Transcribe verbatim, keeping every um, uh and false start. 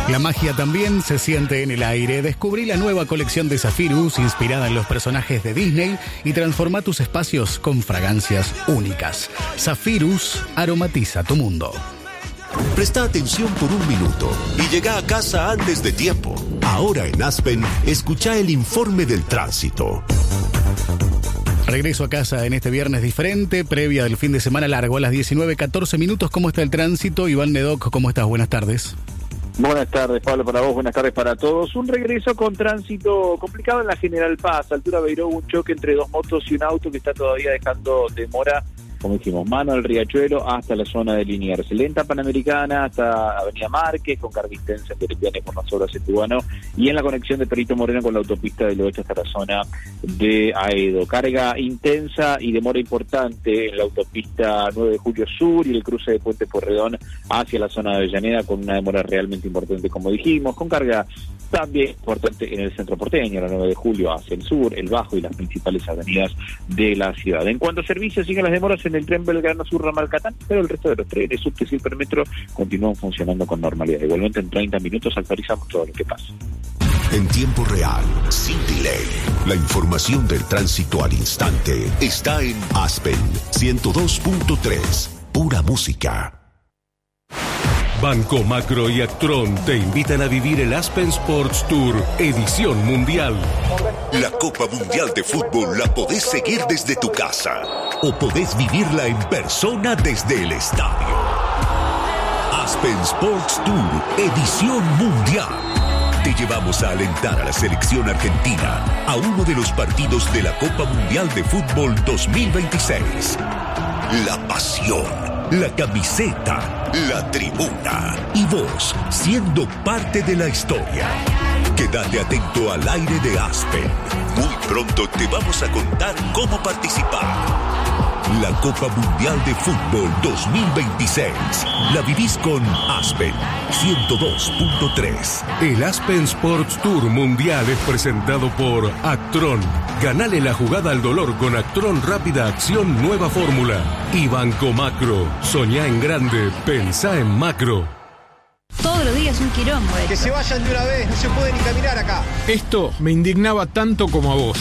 La magia también se siente en el aire. Descubrí la nueva colección de Zephyrus inspirada en los personajes de Disney y transforma tus espacios con fragancias únicas. Zephyrus aromatiza tu mundo. Presta atención por un minuto y llega a casa antes de tiempo. Ahora en Aspen, escucha el informe del tránsito. Regreso a casa en este viernes diferente, previa del fin de semana largo a las diecinueve catorce minutos. ¿Cómo está el tránsito? Iván Medoc, ¿cómo estás? Buenas tardes. Buenas tardes, Pablo, para vos, buenas tardes para todos. Un regreso con tránsito complicado en la General Paz, altura Beiró, un choque entre dos motos y un auto que está todavía dejando demora, como dijimos, mano al Riachuelo hasta la zona de Liniers. Lenta Panamericana hasta Avenida Márquez, con carga intensa en Terepiane por las obras en Tubano, y en la conexión de Perito Moreno con la autopista del oeste hasta la zona de Aedo. Carga intensa y demora importante en la autopista nueve de julio Sur y el cruce de Puente Porredón hacia la zona de Avellaneda, con una demora realmente importante, como dijimos, con carga también importante en el centro porteño, la nueve de julio hacia el sur, el Bajo y las principales avenidas de la ciudad. En cuanto a servicios, siguen las demoras en el tren Belgrano Sur Ramal Catán, pero el resto de los trenes, subtes y el permetro continúan funcionando con normalidad. Igualmente en treinta minutos actualizamos todo lo que pasa. En tiempo real, sin delay, la información del tránsito al instante está en Aspen ciento dos punto tres, pura música. Banco Macro y Actron te invitan a vivir el Aspen Sports Tour Edición Mundial. La Copa Mundial de Fútbol la podés seguir desde tu casa o podés vivirla en persona desde el estadio. Aspen Sports Tour Edición Mundial. Te llevamos a alentar a la selección argentina a uno de los partidos de la Copa Mundial de Fútbol dos mil veintiséis. La pasión, la camiseta, la tribuna y vos siendo parte de la historia. Quédate atento al aire de Aspen. Muy pronto te vamos a contar cómo participar. La Copa Mundial de Fútbol dos mil veintiséis. La vivís con Aspen ciento dos punto tres. El Aspen Sports Tour Mundial es presentado por Actron. Ganale la jugada al dolor con Actron Rápida Acción Nueva Fórmula. Y Banco Macro. Soñá en grande, pensá en macro. Todos los días un quilombo. Que se vayan de una vez, no se puede ni caminar acá. Esto me indignaba tanto como a vos.